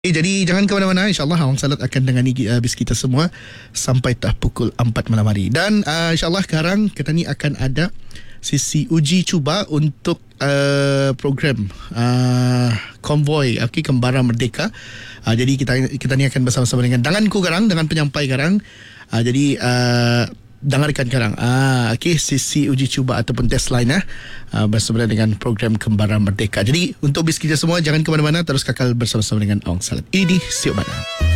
Jadi jangan ke mana-mana, insyaAllah Awang Salat akan dengani bis kita semua sampai tak pukul 4 malam hari. Dan insyaAllah sekarang kita ni akan ada sesi uji cuba untuk program konvoi Kembara Merdeka. Jadi kita ni akan bersama-sama dengan Danganku Garang, dengan penyampai Garang. Jadi dengarkan sekarang sesi uji cuba ataupun test line bersama dengan program Kembara Merdeka. Jadi untuk bis kita semua, jangan ke mana-mana, terus kekal bersama-sama dengan Awang Salat. Ini di Siok Badang.